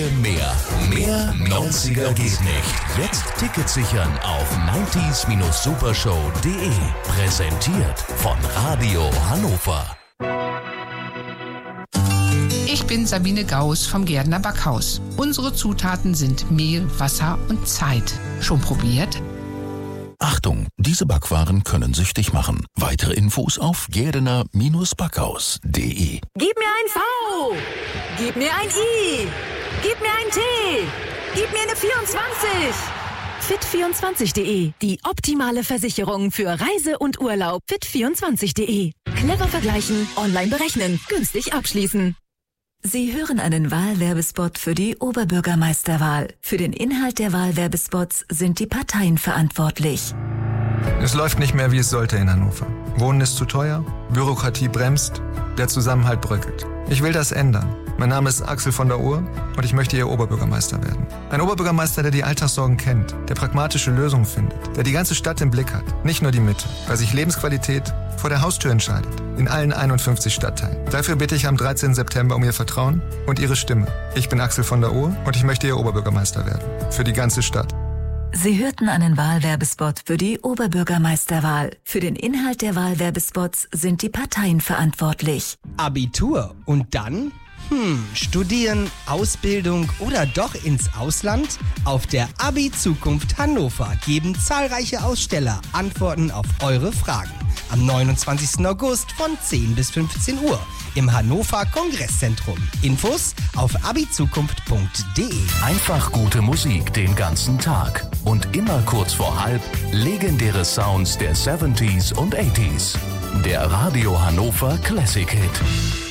mehr. Mehr 90er geht nicht. Jetzt Tickets sichern auf 90s-supershow.de. Präsentiert von Radio Hannover. Ich bin Sabine Gauss vom Gärtner Backhaus. Unsere Zutaten sind Mehl, Wasser und Zeit. Schon probiert? Achtung, diese Backwaren können süchtig machen. Weitere Infos auf gärdener-backhaus.de. Gib mir ein V! Gib mir ein I! Gib mir ein T! Gib mir eine 24! Fit24.de, die optimale Versicherung für Reise und Urlaub. Fit24.de. Clever vergleichen, online berechnen, günstig abschließen. Sie hören einen Wahlwerbespot für die Oberbürgermeisterwahl. Für den Inhalt der Wahlwerbespots sind die Parteien verantwortlich. Es läuft nicht mehr, wie es sollte in Hannover. Wohnen ist zu teuer, Bürokratie bremst, der Zusammenhalt bröckelt. Ich will das ändern. Mein Name ist Axel von der Ohr und ich möchte Ihr Oberbürgermeister werden. Ein Oberbürgermeister, der die Alltagssorgen kennt, der pragmatische Lösungen findet, der die ganze Stadt im Blick hat, nicht nur die Mitte, weil sich Lebensqualität vor der Haustür entscheidet, in allen 51 Stadtteilen. Dafür bitte ich am 13. September um Ihr Vertrauen und Ihre Stimme. Ich bin Axel von der Ohr und ich möchte Ihr Oberbürgermeister werden. Für die ganze Stadt. Sie hörten einen Wahlwerbespot für die Oberbürgermeisterwahl. Für den Inhalt der Wahlwerbespots sind die Parteien verantwortlich. Abitur und dann? Studieren, Ausbildung oder doch ins Ausland? Auf der Abi-Zukunft Hannover geben zahlreiche Aussteller Antworten auf eure Fragen. Am 29. August von 10 bis 15 Uhr im Hannover Kongresszentrum. Infos auf abizukunft.de. Einfach gute Musik den ganzen Tag. Und immer kurz vor halb legendäre Sounds der 70s und 80s. Der Radio Hannover Classic Hit.